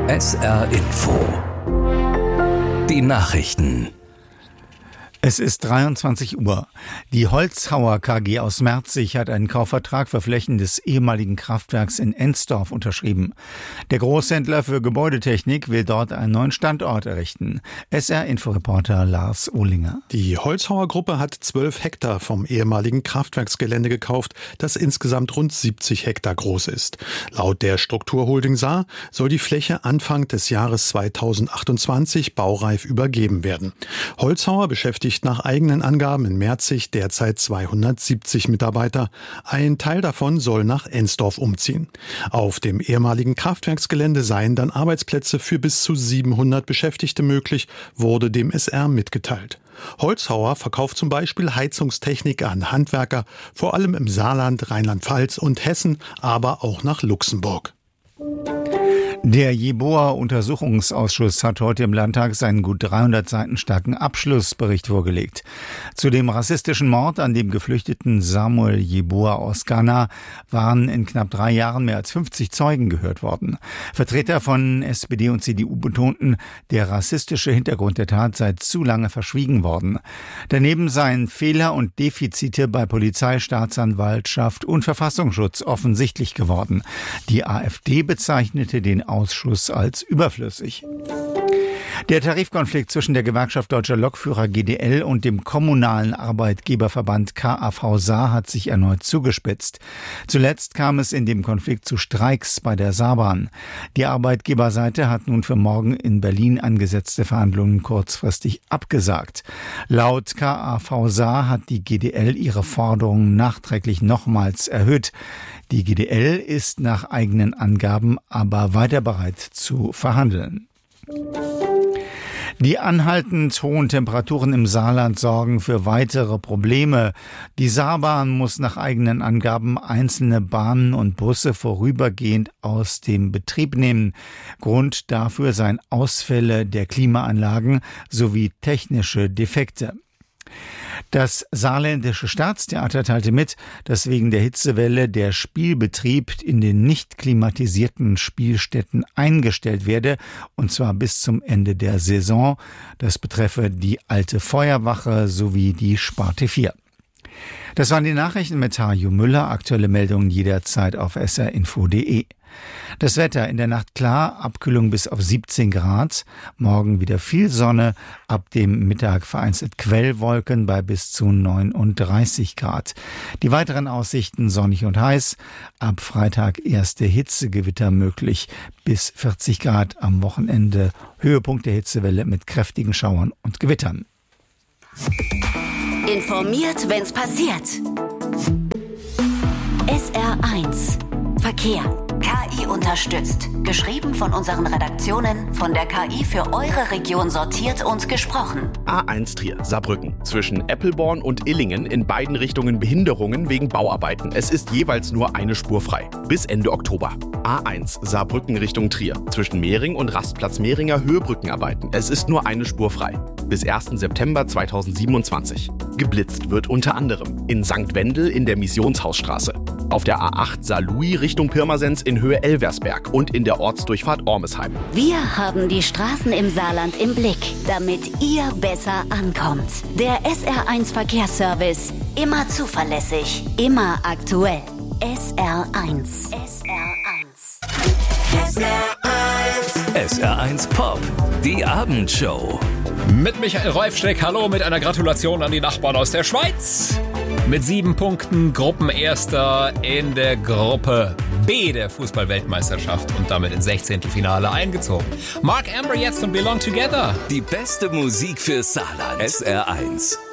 SR Info. Die Nachrichten. Es ist 23 Uhr. Die Holzhauer KG aus Merzig hat einen Kaufvertrag für Flächen des ehemaligen Kraftwerks in Ensdorf unterschrieben. Der Großhändler für Gebäudetechnik will dort einen neuen Standort errichten. SR-Inforeporter Lars Ohlinger. Die Holzhauer Gruppe hat 12 Hektar vom ehemaligen Kraftwerksgelände gekauft, das insgesamt rund 70 Hektar groß ist. Laut der Strukturholding Saar soll die Fläche Anfang des Jahres 2028 baureif übergeben werden. Holzhauer beschäftigt nach eigenen Angaben in Merzig derzeit 270 Mitarbeiter. Ein Teil davon soll nach Ensdorf umziehen. Auf dem ehemaligen Kraftwerksgelände seien dann Arbeitsplätze für bis zu 700 Beschäftigte möglich, wurde dem SR mitgeteilt. Holzhauer verkauft zum Beispiel Heizungstechnik an Handwerker, vor allem im Saarland, Rheinland-Pfalz und Hessen, aber auch nach Luxemburg. Der Jeboa-Untersuchungsausschuss hat heute im Landtag seinen gut 300 Seiten starken Abschlussbericht vorgelegt. Zu dem rassistischen Mord an dem geflüchteten Samuel Jeboa aus Ghana waren in knapp 3 Jahren mehr als 50 Zeugen gehört worden. Vertreter von SPD und CDU betonten, der rassistische Hintergrund der Tat sei zu lange verschwiegen worden. Daneben seien Fehler und Defizite bei Polizei, Staatsanwaltschaft und Verfassungsschutz offensichtlich geworden. Die AfD bezeichnete den Ausschuss als überflüssig. Der Tarifkonflikt zwischen der Gewerkschaft Deutscher Lokführer GDL und dem kommunalen Arbeitgeberverband KAV Saar hat sich erneut zugespitzt. Zuletzt kam es in dem Konflikt zu Streiks bei der Saarbahn. Die Arbeitgeberseite hat nun für morgen in Berlin angesetzte Verhandlungen kurzfristig abgesagt. Laut KAV Saar hat die GDL ihre Forderungen nachträglich nochmals erhöht. Die GDL ist nach eigenen Angaben aber weiter bereit zu verhandeln. Die anhaltend hohen Temperaturen im Saarland sorgen für weitere Probleme. Die Saarbahn muss nach eigenen Angaben einzelne Bahnen und Busse vorübergehend aus dem Betrieb nehmen. Grund dafür seien Ausfälle der Klimaanlagen sowie technische Defekte. Das Saarländische Staatstheater teilte mit, dass wegen der Hitzewelle der Spielbetrieb in den nicht klimatisierten Spielstätten eingestellt werde, und zwar bis zum Ende der Saison. Das betreffe die Alte Feuerwache sowie die Sparte 4. Das waren die Nachrichten mit Hajo Müller. Aktuelle Meldungen jederzeit auf srinfo.de. Das Wetter in der Nacht klar, Abkühlung bis auf 17 Grad. Morgen wieder viel Sonne, ab dem Mittag vereinzelt Quellwolken bei bis zu 39 Grad. Die weiteren Aussichten sonnig und heiß. Ab Freitag erste Hitzegewitter möglich bis 40 Grad am Wochenende. Höhepunkt der Hitzewelle mit kräftigen Schauern und Gewittern. Informiert, wenn's passiert. SR1 Verkehr. KI unterstützt. Geschrieben von unseren Redaktionen, von der KI für eure Region sortiert und gesprochen. A1 Trier, Saarbrücken. Zwischen Eppelborn und Illingen in beiden Richtungen Behinderungen wegen Bauarbeiten. Es ist jeweils nur eine Spur frei. Bis Ende Oktober. A1 Saarbrücken Richtung Trier. Zwischen Mehring und Rastplatz Mehringer Höhebrückenarbeiten. Es ist nur eine Spur frei. Bis 1. September 2027. Geblitzt wird unter anderem in St. Wendel in der Missionshausstraße. Auf der A8 Saarlouis Richtung Pirmasens in Höhe Elversberg und in der Ortsdurchfahrt Ormesheim. Wir haben die Straßen im Saarland im Blick, damit ihr besser ankommt. Der SR1 Verkehrsservice. Immer zuverlässig, immer aktuell. SR1. SR1. SR1. SR1 Pop. Die Abendshow. Mit Michael Reufsteck, hallo, mit einer Gratulation an die Nachbarn aus der Schweiz. Mit 7 Punkten Gruppenerster in der Gruppe B der Fußball-Weltmeisterschaft und damit ins 16. Finale eingezogen. Mark Amber jetzt und Belong Together. Die beste Musik für Saarland. SR1.